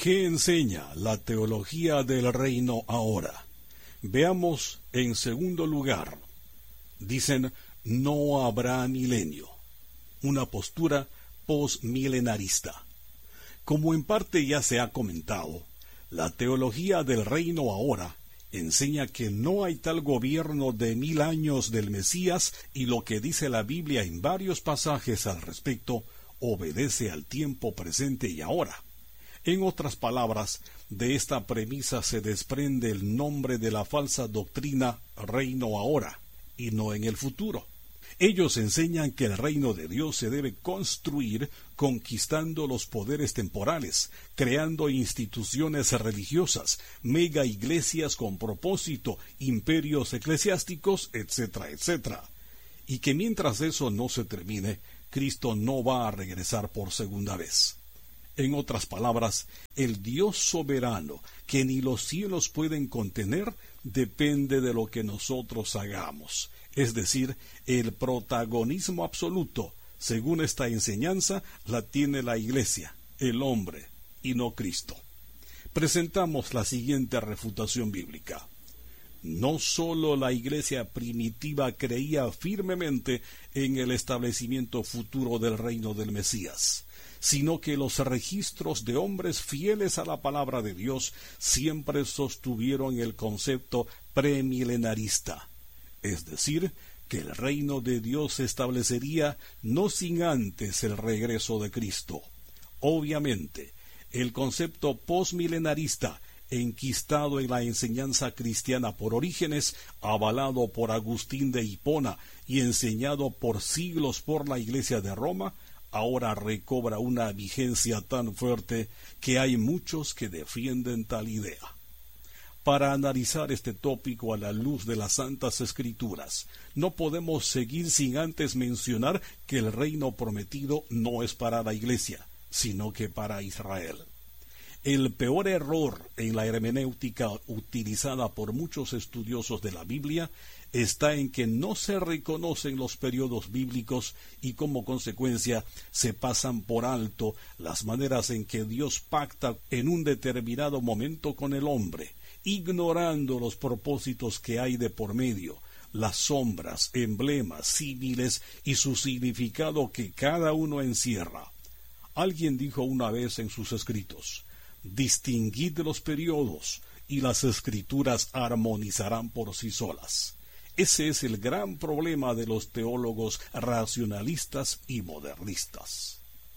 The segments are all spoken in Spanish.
¿Qué enseña la teología del reino ahora? Veamos en segundo lugar. Dicen, no habrá milenio. Una postura postmilenarista. Como en parte ya se ha comentado, la teología del reino ahora enseña que no hay tal gobierno de 1000 años del Mesías, y lo que dice la Biblia en varios pasajes al respecto obedece al tiempo presente y ahora. En otras palabras, de esta premisa se desprende el nombre de la falsa doctrina reino ahora, y no en el futuro. Ellos enseñan que el reino de Dios se debe construir conquistando los poderes temporales, creando instituciones religiosas, mega iglesias con propósito, imperios eclesiásticos, etcétera, etcétera. Y que mientras eso no se termine, Cristo no va a regresar por segunda vez. En otras palabras, el Dios soberano, que ni los cielos pueden contener, depende de lo que nosotros hagamos. Es decir, el protagonismo absoluto, según esta enseñanza, la tiene la Iglesia, el hombre, y no Cristo. Presentamos la siguiente refutación bíblica. No sólo la Iglesia primitiva creía firmemente en el establecimiento futuro del reino del Mesías, sino que los registros de hombres fieles a la palabra de Dios siempre sostuvieron el concepto premilenarista, es decir, que el reino de Dios se establecería no sin antes el regreso de Cristo. Obviamente, el concepto postmilenarista, enquistado en la enseñanza cristiana por Orígenes, avalado por Agustín de Hipona y enseñado por siglos por la Iglesia de Roma, ahora recobra una vigencia tan fuerte que hay muchos que defienden tal idea. Para analizar este tópico a la luz de las Santas Escrituras, no podemos seguir sin antes mencionar que el reino prometido no es para la Iglesia, sino que para Israel. El peor error en la hermenéutica utilizada por muchos estudiosos de la Biblia está en que no se reconocen los periodos bíblicos y como consecuencia se pasan por alto las maneras en que Dios pacta en un determinado momento con el hombre, ignorando los propósitos que hay de por medio, las sombras, emblemas, símiles y su significado que cada uno encierra. Alguien dijo una vez en sus escritos: distinguid los periodos y las escrituras armonizarán por sí solas. Ese es el gran problema de los teólogos racionalistas y modernistas.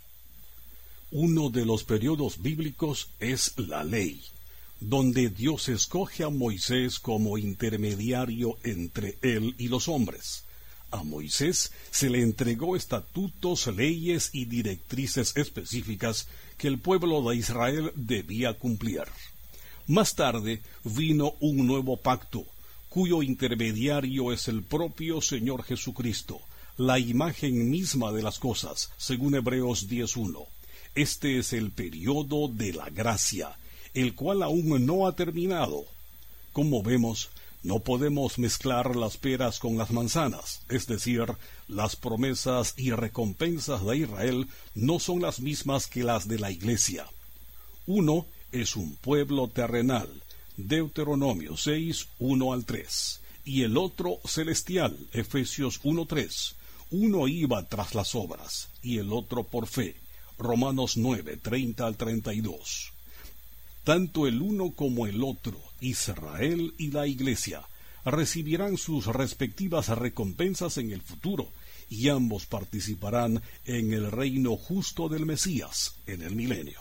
Uno de los periodos bíblicos es la ley, donde Dios escoge a Moisés como intermediario entre él y los hombres. A Moisés se le entregó estatutos, leyes y directrices específicas que el pueblo de Israel debía cumplir. Más tarde vino un nuevo pacto, cuyo intermediario es el propio Señor Jesucristo, la imagen misma de las cosas, según Hebreos 10:1. Este es el periodo de la gracia, el cual aún no ha terminado. Como vemos, no podemos mezclar las peras con las manzanas, es decir, las promesas y recompensas de Israel no son las mismas que las de la Iglesia. Uno es un pueblo terrenal, Deuteronomio 6:1-3, y el otro celestial, Efesios 1:3. Uno iba tras las obras, y el otro por fe, Romanos 9:30-32. Tanto el uno como el otro, Israel y la Iglesia, recibirán sus respectivas recompensas en el futuro, y ambos participarán en el reino justo del Mesías en el milenio.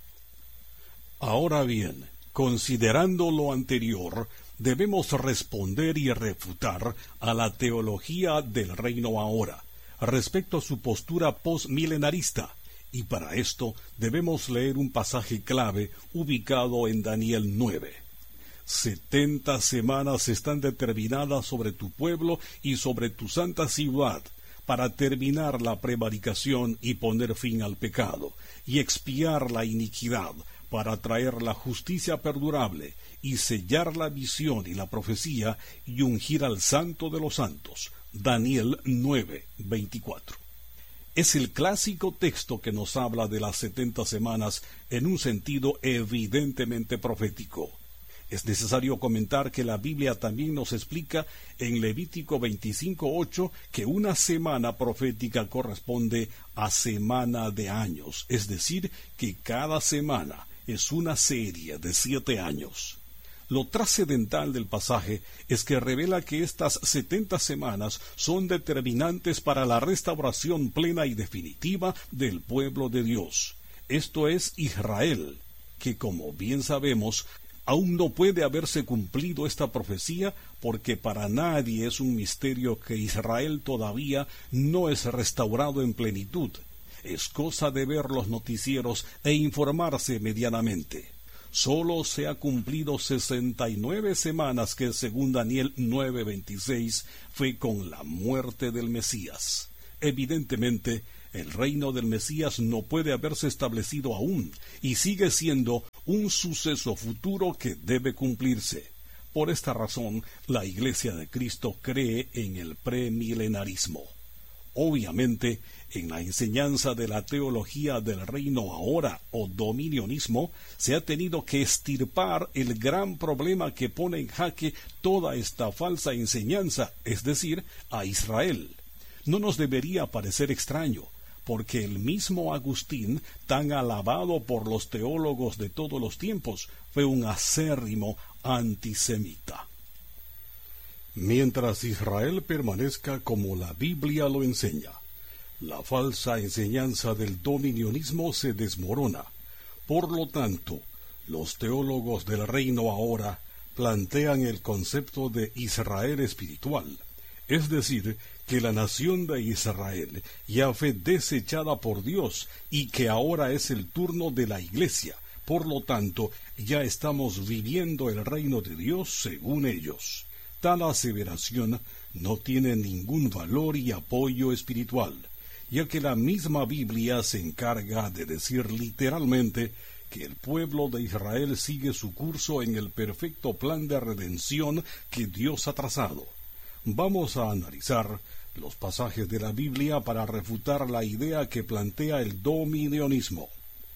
Ahora bien, considerando lo anterior, debemos responder y refutar a la teología del reino ahora, respecto a su postura postmilenarista, y para esto debemos leer un pasaje clave ubicado en Daniel 9. 70 semanas están determinadas sobre tu pueblo y sobre tu santa ciudad, para terminar la prevaricación y poner fin al pecado, y expiar la iniquidad, para traer la justicia perdurable, y sellar la visión y la profecía, y ungir al santo de los santos. Daniel 9:24. Es el clásico texto que nos habla de las 70 semanas en un sentido evidentemente profético. Es necesario comentar que la Biblia también nos explica en Levítico 25:8 que una semana profética corresponde a semana de años, es decir, que cada semana es una serie de 7 años. Lo trascendental del pasaje es que revela que estas 70 semanas son determinantes para la restauración plena y definitiva del pueblo de Dios. Esto es Israel, que como bien sabemos, aún no puede haberse cumplido esta profecía porque para nadie es un misterio que Israel todavía no es restaurado en plenitud. Es cosa de ver los noticieros e informarse medianamente. Solo se ha cumplido 69 semanas que según Daniel 9:26 fue con la muerte del Mesías. Evidentemente, el reino del Mesías no puede haberse establecido aún y sigue siendo un suceso futuro que debe cumplirse. Por esta razón, la Iglesia de Cristo cree en el premilenarismo. Obviamente, en la enseñanza de la teología del reino ahora o dominionismo, se ha tenido que extirpar el gran problema que pone en jaque toda esta falsa enseñanza, es decir, a Israel. No nos debería parecer extraño, porque el mismo Agustín, tan alabado por los teólogos de todos los tiempos, fue un acérrimo antisemita. Mientras Israel permanezca como la Biblia lo enseña, la falsa enseñanza del dominionismo se desmorona. Por lo tanto, los teólogos del reino ahora plantean el concepto de Israel espiritual, es decir, que la nación de Israel ya fue desechada por Dios y que ahora es el turno de la Iglesia. Por lo tanto, ya estamos viviendo el reino de Dios según ellos. Tal aseveración no tiene ningún valor y apoyo espiritual, ya que la misma Biblia se encarga de decir literalmente que el pueblo de Israel sigue su curso en el perfecto plan de redención que Dios ha trazado. Vamos a analizar los pasajes de la Biblia para refutar la idea que plantea el dominionismo.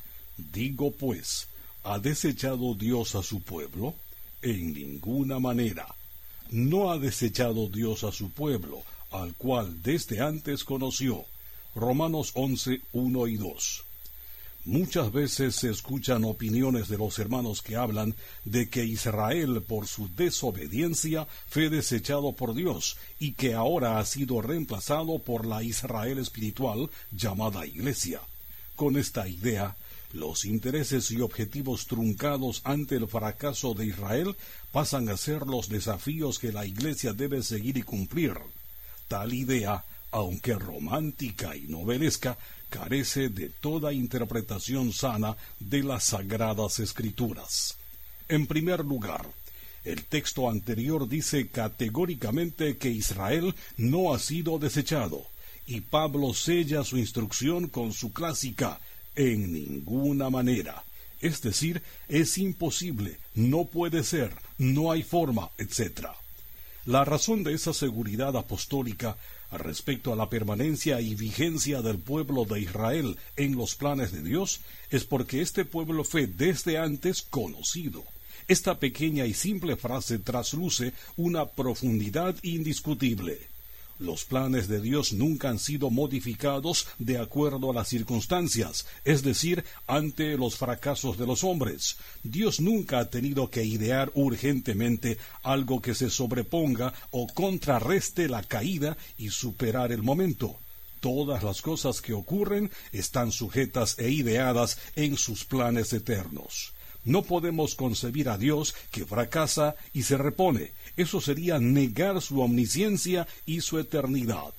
Digo pues, ¿ha desechado Dios a su pueblo? En ninguna manera. No ha desechado Dios a su pueblo, al cual desde antes conoció. Romanos 11:1 y 2. Muchas veces se escuchan opiniones de los hermanos que hablan de que Israel por su desobediencia fue desechado por Dios y que ahora ha sido reemplazado por la Israel espiritual llamada Iglesia. Con esta idea, los intereses y objetivos truncados ante el fracaso de Israel pasan a ser los desafíos que la Iglesia debe seguir y cumplir. Tal idea, aunque romántica y novelesca, carece de toda interpretación sana de las Sagradas Escrituras. En primer lugar, el texto anterior dice categóricamente que Israel no ha sido desechado, y Pablo sella su instrucción con su clásica «en ninguna manera», es decir, es imposible, no puede ser, no hay forma, etc. La razón de esa seguridad apostólica respecto a la permanencia y vigencia del pueblo de Israel en los planes de Dios es porque este pueblo fue desde antes conocido. Esta pequeña y simple frase trasluce una profundidad indiscutible. Los planes de Dios nunca han sido modificados de acuerdo a las circunstancias, es decir, ante los fracasos de los hombres. Dios nunca ha tenido que idear urgentemente algo que se sobreponga o contrarreste la caída y superar el momento. Todas las cosas que ocurren están sujetas e ideadas en sus planes eternos. No podemos concebir a Dios que fracasa y se repone. Eso sería negar su omnisciencia y su eternidad.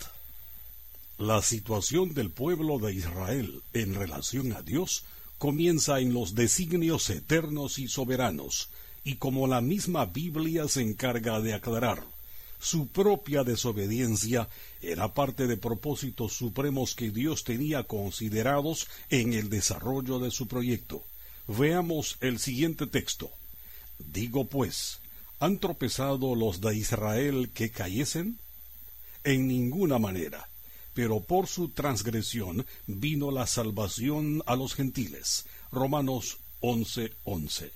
La situación del pueblo de Israel en relación a Dios comienza en los designios eternos y soberanos, y como la misma Biblia se encarga de aclarar, su propia desobediencia era parte de propósitos supremos que Dios tenía considerados en el desarrollo de su proyecto. Veamos el siguiente texto. Digo pues, ¿han tropezado los de Israel que cayesen? En ninguna manera. pero por su transgresión vino la salvación a los gentiles. Romanos 11:11.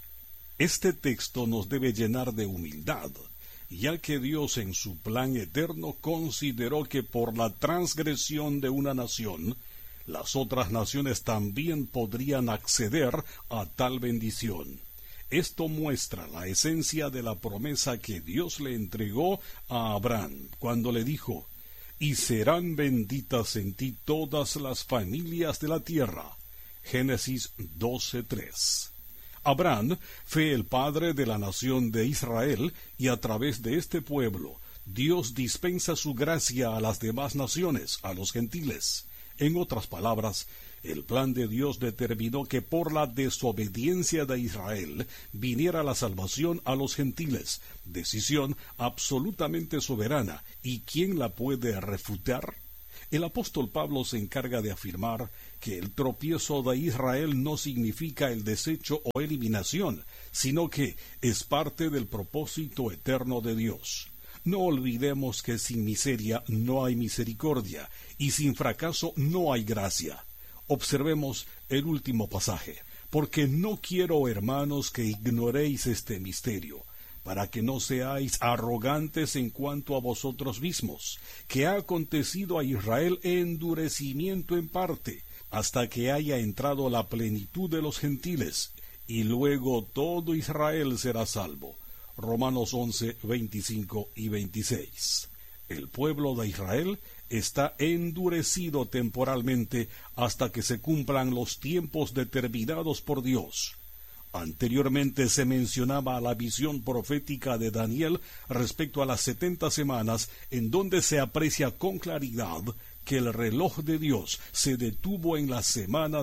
Este texto nos debe llenar de humildad, ya que Dios en su plan eterno consideró que por la transgresión de una nación, las otras naciones también podrían acceder a tal bendición. Esto muestra la esencia de la promesa que Dios le entregó a Abraham cuando le dijo: «Y serán benditas en ti todas las familias de la tierra». Génesis 12:3. Abraham fue el padre de la nación de Israel, y a través de este pueblo, Dios dispensa su gracia a las demás naciones, a los gentiles. En otras palabras, el plan de Dios determinó que por la desobediencia de Israel viniera la salvación a los gentiles, decisión absolutamente soberana. ¿Y quién la puede refutar? El apóstol Pablo se encarga de afirmar que el tropiezo de Israel no significa el desecho o eliminación, sino que es parte del propósito eterno de Dios. No olvidemos que sin miseria no hay misericordia, y sin fracaso no hay gracia. Observemos el último pasaje. «Porque no quiero, hermanos, que ignoréis este misterio, para que no seáis arrogantes en cuanto a vosotros mismos, que ha acontecido a Israel endurecimiento en parte, hasta que haya entrado la plenitud de los gentiles, y luego todo Israel será salvo». Romanos 11, 25 y 26. El pueblo de Israel está endurecido temporalmente hasta que se cumplan los tiempos determinados por Dios. Anteriormente se mencionaba la visión profética de Daniel respecto a las 70 semanas, en donde se aprecia con claridad que el reloj de Dios se detuvo en la semana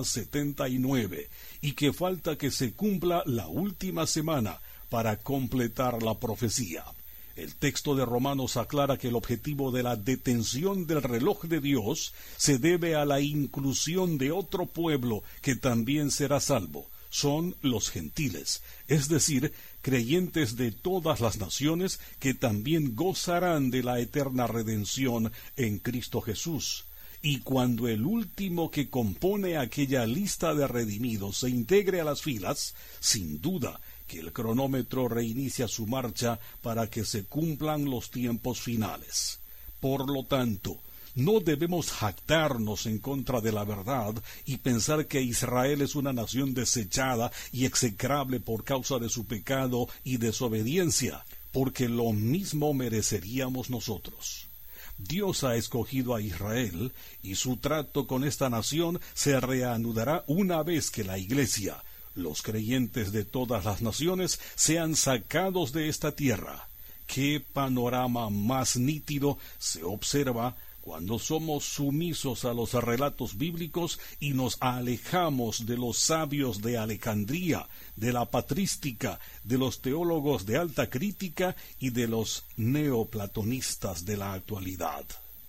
79 y que falta que se cumpla la última semana para completar la profecía. El texto de Romanos aclara que el objetivo de la detención del reloj de Dios se debe a la inclusión de otro pueblo que también será salvo. Son los gentiles, es decir, creyentes de todas las naciones que también gozarán de la eterna redención en Cristo Jesús. Y cuando el último que compone aquella lista de redimidos se integre a las filas, sin duda que el cronómetro reinicia su marcha para que se cumplan los tiempos finales. Por lo tanto, no debemos jactarnos en contra de la verdad y pensar que Israel es una nación desechada y execrable por causa de su pecado y desobediencia, porque lo mismo mereceríamos nosotros. Dios ha escogido a Israel, y su trato con esta nación se reanudará una vez que la Iglesia, los creyentes de todas las naciones, sean sacados de esta tierra. ¿Qué panorama más nítido se observa cuando somos sumisos a los relatos bíblicos y nos alejamos de los sabios de Alejandría, de la patrística, de los teólogos de alta crítica y de los neoplatonistas de la actualidad?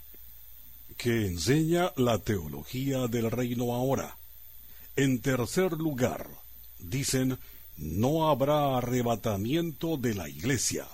¿Qué enseña la teología del reino ahora? En tercer lugar, dicen: no habrá arrebatamiento de la iglesia.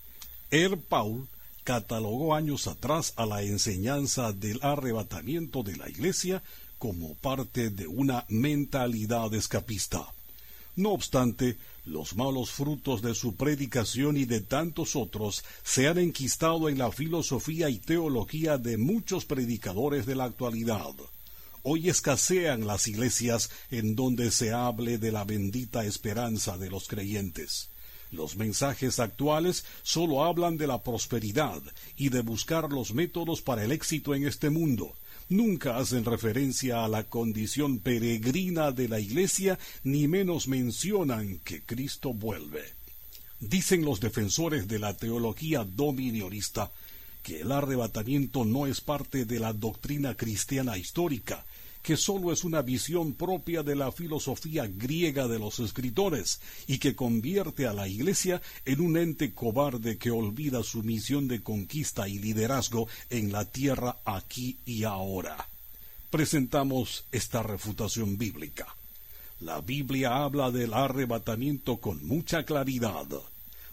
Paul catalogó años atrás a la enseñanza del arrebatamiento de la iglesia como parte de una mentalidad escapista. No obstante, los malos frutos de su predicación y de tantos otros se han enquistado en la filosofía y teología de muchos predicadores de la actualidad. Hoy escasean las iglesias en donde se hable de la bendita esperanza de los creyentes. Los mensajes actuales solo hablan de la prosperidad y de buscar los métodos para el éxito en este mundo. Nunca hacen referencia a la condición peregrina de la iglesia, ni menos mencionan que Cristo vuelve. Dicen los defensores de la teología dominiorista que el arrebatamiento no es parte de la doctrina cristiana histórica, que sólo es una visión propia de la filosofía griega de los escritores y que convierte a la Iglesia en un ente cobarde que olvida su misión de conquista y liderazgo en la tierra aquí y ahora. Presentamos esta refutación bíblica. La Biblia habla del arrebatamiento con mucha claridad.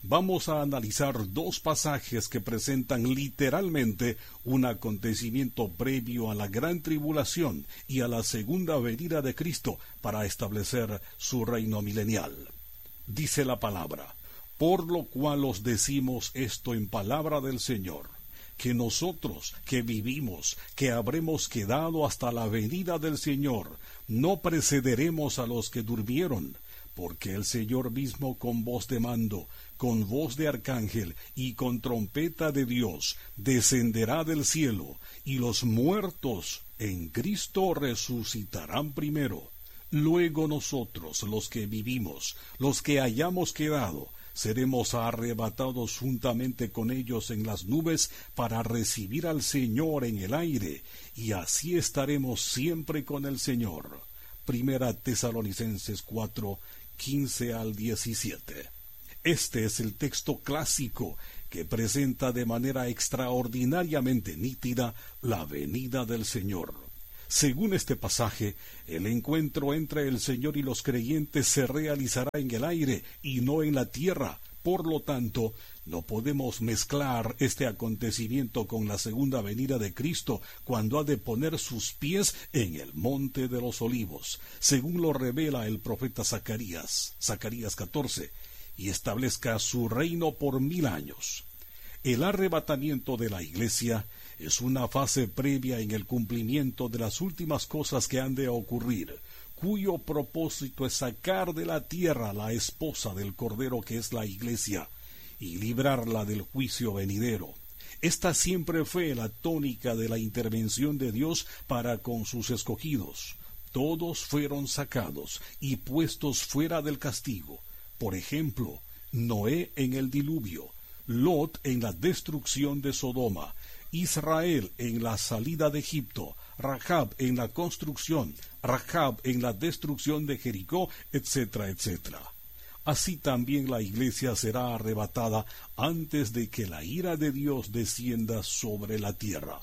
Vamos a analizar dos pasajes que presentan literalmente un acontecimiento previo a la gran tribulación y a la segunda venida de Cristo para establecer su reino milenial. Dice la palabra: por lo cual os decimos esto en palabra del Señor, que nosotros que vivimos, que habremos quedado hasta la venida del Señor, no precederemos a los que durmieron, porque el Señor mismo con voz de mando, con voz de arcángel y con trompeta de Dios descenderá del cielo, y los muertos en Cristo resucitarán primero. Luego nosotros, los que vivimos, los que hayamos quedado, seremos arrebatados juntamente con ellos en las nubes para recibir al Señor en el aire, y así estaremos siempre con el Señor. Primera Tesalonicenses 4, 15 al 17. Este es el texto clásico que presenta de manera extraordinariamente nítida la venida del Señor. Según este pasaje, el encuentro entre el Señor y los creyentes se realizará en el aire y no en la tierra. Por lo tanto, no podemos mezclar este acontecimiento con la segunda venida de Cristo, cuando ha de poner sus pies en el monte de los olivos, según lo revela el profeta Zacarías, Zacarías 14, y establezca su reino por 1000 años. El arrebatamiento de la Iglesia es una fase previa en el cumplimiento de las últimas cosas que han de ocurrir, cuyo propósito es sacar de la tierra la esposa del Cordero, que es la Iglesia, y librarla del juicio venidero. Esta siempre fue la tónica de la intervención de Dios para con sus escogidos. Todos fueron sacados y puestos fuera del castigo. Por ejemplo, Noé en el diluvio, Lot en la destrucción de Sodoma, Israel en la salida de Egipto, Rahab en la construcción, Rahab en la destrucción de Jericó, etcétera, etcétera. Así también la Iglesia será arrebatada antes de que la ira de Dios descienda sobre la tierra.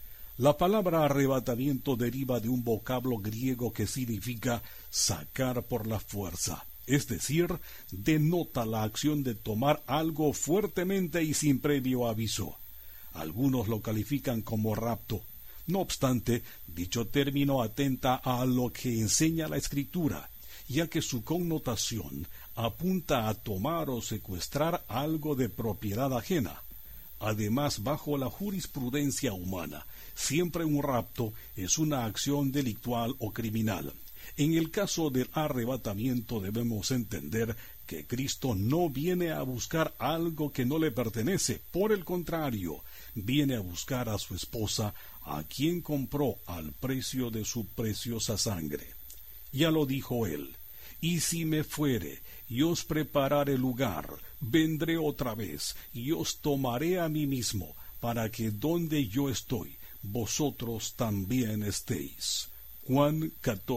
La palabra arrebatamiento deriva de un vocablo griego que significa sacar por la fuerza. Es decir, denota la acción de tomar algo fuertemente y sin previo aviso. Algunos lo califican como rapto. No obstante, dicho término atenta a lo que enseña la Escritura, ya que su connotación apunta a tomar o secuestrar algo de propiedad ajena. Además, bajo la jurisprudencia humana, siempre un rapto es una acción delictual o criminal. En el caso del arrebatamiento debemos entender que Cristo no viene a buscar algo que no le pertenece. Por el contrario, viene a buscar a su esposa, a quien compró al precio de su preciosa sangre. Ya lo dijo él: y si me fuere y os preparare lugar, vendré otra vez y os tomaré a mí mismo, para que donde yo estoy, vosotros también estéis. Juan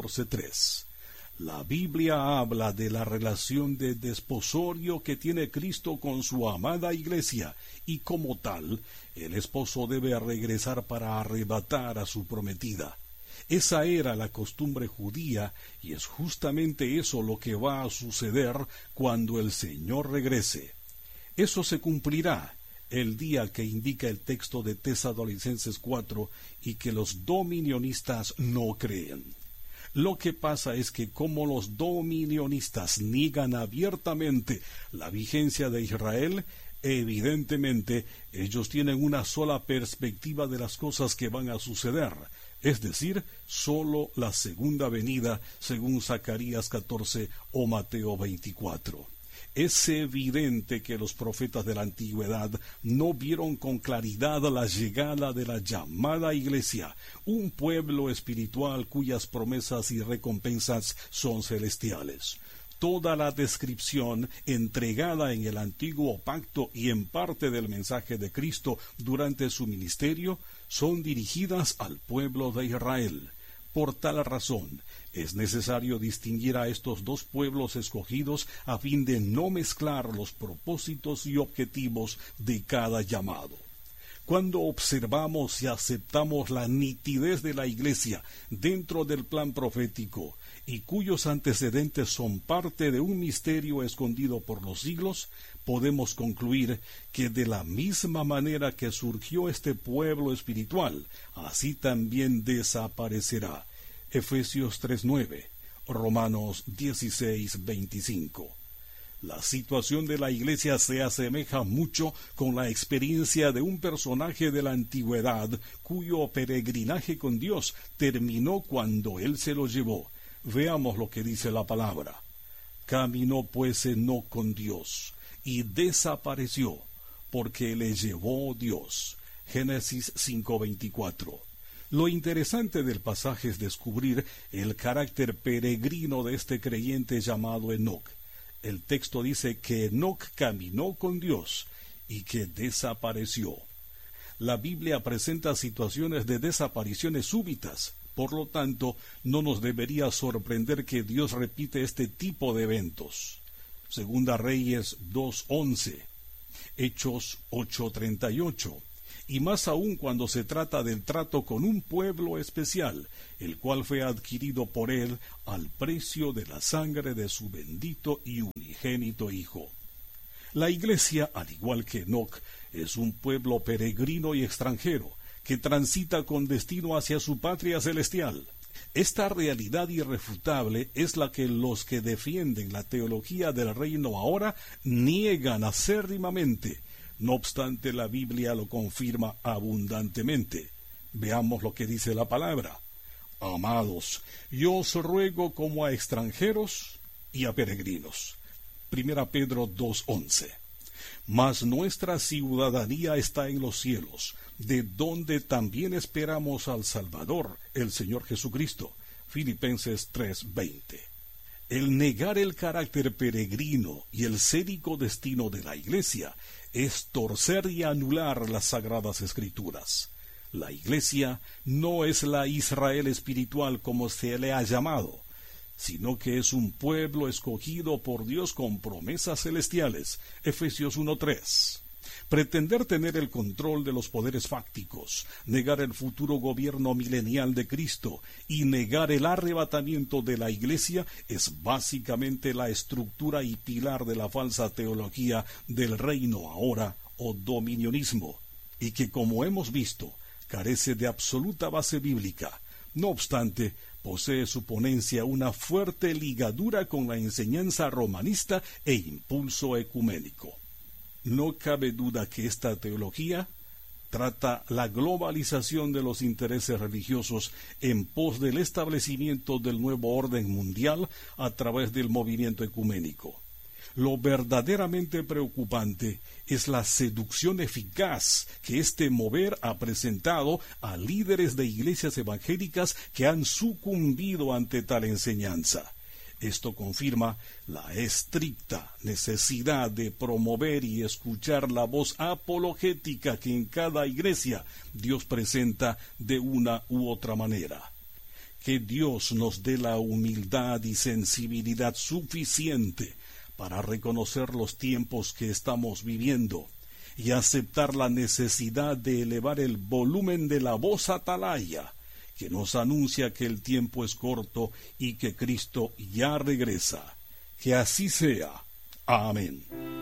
14:3. La Biblia habla de la relación de desposorio que tiene Cristo con su amada Iglesia, y como tal, el esposo debe regresar para arrebatar a su prometida. Esa era la costumbre judía, y es justamente eso lo que va a suceder cuando el Señor regrese. Eso se cumplirá el día que indica el texto de Tesalonicenses 4 y que los dominionistas no creen. Lo que pasa es que como los dominionistas niegan abiertamente la vigencia de Israel, evidentemente ellos tienen una sola perspectiva de las cosas que van a suceder, es decir, sólo la segunda venida, según Zacarías 14 o Mateo 24. Es evidente que los profetas de la antigüedad no vieron con claridad la llegada de la llamada Iglesia, un pueblo espiritual cuyas promesas y recompensas son celestiales. Toda la descripción entregada en el antiguo pacto y en parte del mensaje de Cristo durante su ministerio son dirigidas al pueblo de Israel. Por tal razón, es necesario distinguir a estos dos pueblos escogidos a fin de no mezclar los propósitos y objetivos de cada llamado. Cuando observamos y aceptamos la nitidez de la Iglesia dentro del plan profético, y cuyos antecedentes son parte de un misterio escondido por los siglos, podemos concluir que de la misma manera que surgió este pueblo espiritual, así también desaparecerá. Efesios 3:9, Romanos 16:25. La situación de la Iglesia se asemeja mucho con la experiencia de un personaje de la antigüedad cuyo peregrinaje con Dios terminó cuando Él se lo llevó. Veamos lo que dice la palabra. Caminó pues Enoc con Dios, y desapareció, porque le llevó Dios. Génesis 5:24. Lo interesante del pasaje es descubrir el carácter peregrino de este creyente llamado Enoc. El texto dice que Enoc caminó con Dios y que desapareció. La Biblia presenta situaciones de desapariciones súbitas. Por lo tanto, no nos debería sorprender que Dios repite este tipo de eventos. Segunda Reyes 2:11, Hechos 8:38, y más aún cuando se trata del trato con un pueblo especial, el cual fue adquirido por Él al precio de la sangre de su bendito y unigénito Hijo. La Iglesia, al igual que Enoc, es un pueblo peregrino y extranjero, que transita con destino hacia su patria celestial. Esta realidad irrefutable es la que los que defienden la teología del reino ahora niegan acérrimamente. No obstante, la Biblia lo confirma abundantemente. Veamos lo que dice la palabra. Amados, yo os ruego como a extranjeros y a peregrinos. Primera Pedro 2:11. Mas nuestra ciudadanía está en los cielos, de donde también esperamos al Salvador, el Señor Jesucristo. Filipenses 3:20. El negar el carácter peregrino y el cénico destino de la Iglesia es torcer y anular las Sagradas Escrituras. La Iglesia no es la Israel espiritual como se le ha llamado, sino que es un pueblo escogido por Dios con promesas celestiales. Efesios 1:3. Pretender tener el control de los poderes fácticos, negar el futuro gobierno milenial de Cristo y negar el arrebatamiento de la Iglesia es básicamente la estructura y pilar de la falsa teología del reino ahora o dominionismo, y que, como hemos visto, carece de absoluta base bíblica. No obstante, posee su ponencia una fuerte ligadura con la enseñanza romanista e impulso ecuménico. No cabe duda que esta teología trata la globalización de los intereses religiosos en pos del establecimiento del nuevo orden mundial a través del movimiento ecuménico. Lo verdaderamente preocupante es la seducción eficaz que este mover ha presentado a líderes de iglesias evangélicas que han sucumbido ante tal enseñanza. Esto confirma la estricta necesidad de promover y escuchar la voz apologética que en cada iglesia Dios presenta de una u otra manera. Que Dios nos dé la humildad y sensibilidad suficiente para reconocer los tiempos que estamos viviendo y aceptar la necesidad de elevar el volumen de la voz atalaya que nos anuncia que el tiempo es corto y que Cristo ya regresa. Que así sea. Amén.